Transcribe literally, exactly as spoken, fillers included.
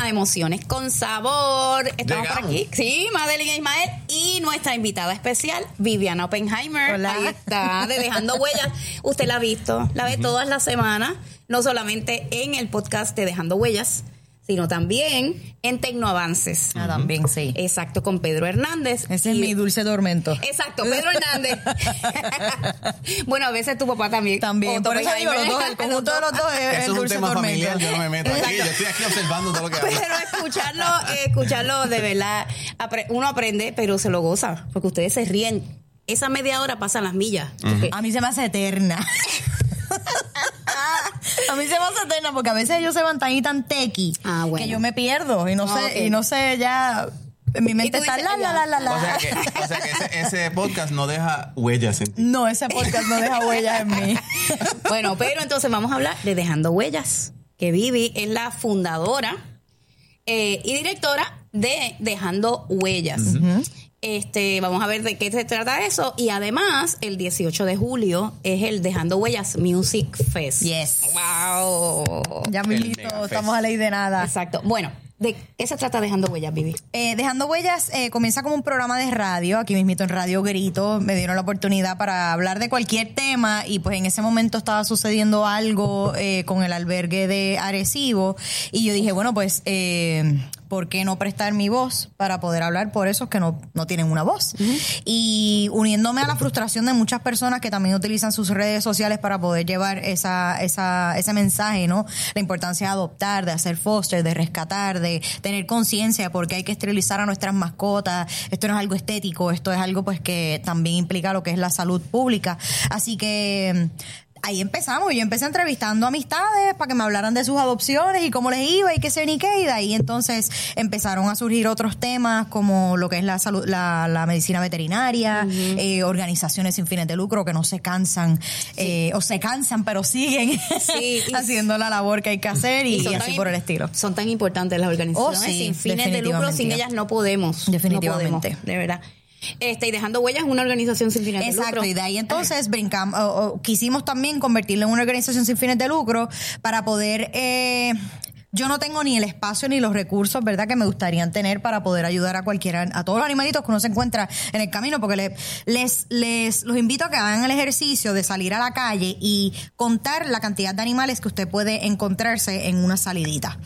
a Emociones con Sabor. Estamos Llegamos. por aquí. Sí, Madeline e Ismael y nuestra invitada especial, Viviana Oppenheimer. Hola. Ahí está, de Dejando Huellas. Usted la ha visto, la ve todas las semanas, no solamente en el podcast de Dejando Huellas, sino también en Tecnoavances. Ah, también, sí. Exacto, con Pedro Hernández. Ese es Y- mi dulce tormento. Exacto, Pedro Hernández. Bueno, a veces tu papá también. También, Otto por eso digo, los Oppenheimer. dos, el conjunto de los dos es Eso el es un dulce tema tormento. familiar, yo no me meto aquí. Yo estoy aquí observando todo lo que habla. Pero escucharlo, eh, escucharlo de verdad, apre- uno aprende, pero se lo goza, porque ustedes se ríen. Esa media hora pasan las millas. Porque- A mí se me hace eterna. A mí se me hace eterna porque a veces ellos se van tan y tan tequi Ah, bueno. que yo me pierdo y no Ah, sé, ok. y no sé ya. En mi mente tú está dices, la, la, la, la, la. O sea que, o sea que ese, ese podcast no deja huellas en ti. No, ese podcast no deja huellas en mí. Bueno, pero entonces vamos a hablar de Dejando Huellas, que Vivi es la fundadora eh, y directora de Dejando Huellas. Este, vamos a ver de qué se trata eso. Y además, el dieciocho de julio es el Dejando Huellas Music Fest. Yes. Wow. Ya El mismo Mega estamos a ley de nada. Exacto. Bueno, ¿de qué se trata Dejando Huellas, Vivi? Eh, Dejando Huellas eh, comienza como un programa de radio, aquí mismito en Radio Grito, me dieron la oportunidad para hablar de cualquier tema y pues en ese momento estaba sucediendo algo eh, con el albergue de Arecibo y yo dije, bueno pues, eh, ¿por qué no prestar mi voz para poder hablar por esos que no, no tienen una voz? Uh-huh. Y uniéndome a la frustración de muchas personas que también utilizan sus redes sociales para poder llevar esa, esa, ese mensaje, ¿no? La importancia de adoptar, de hacer foster, de rescatar, de tener conciencia porque hay que esterilizar a nuestras mascotas. Esto no es algo estético, esto es algo pues que también implica lo que es la salud pública. Así que ahí empezamos. Yo empecé entrevistando amistades para que me hablaran de sus adopciones y cómo les iba y qué sé ni qué. Y de ahí entonces empezaron a surgir otros temas como lo que es la salud, la, la medicina veterinaria, uh-huh. eh, organizaciones sin fines de lucro que no se cansan sí. eh, o se cansan pero siguen sí, haciendo la labor que hay que hacer y, y, y así por el estilo. Son tan importantes las organizaciones oh, sí, sin fines de lucro, sin ellas no podemos. Definitivamente. No podemos, de verdad. Este, y Dejando Huellas es una organización sin fines Exacto, de lucro. y de ahí entonces brincamos, o, o, quisimos también convertirlo en una organización sin fines de lucro para poder... Eh, yo no tengo ni el espacio ni los recursos, ¿verdad?, que me gustarían tener para poder ayudar a cualquiera, a todos los animalitos que uno se encuentra en el camino, porque les, les, les los invito a que hagan el ejercicio de salir a la calle y contar la cantidad de animales que usted puede encontrarse en una salidita.